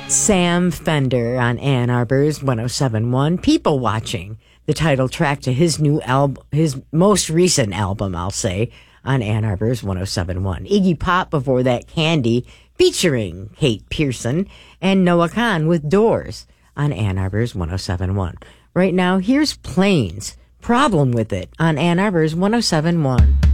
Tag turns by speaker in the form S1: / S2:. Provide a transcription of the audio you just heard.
S1: Sam Fender on Ann Arbor's 107.1. People Watching, the title track to his new album, his most recent album, I'll say, on Ann Arbor's 107.1. Iggy Pop before that, Candy, featuring Kate Pearson, and Noah Kahan with Doors on Ann Arbor's 107.1. Right now, here's Planes, Problem With It on Ann Arbor's 107.1.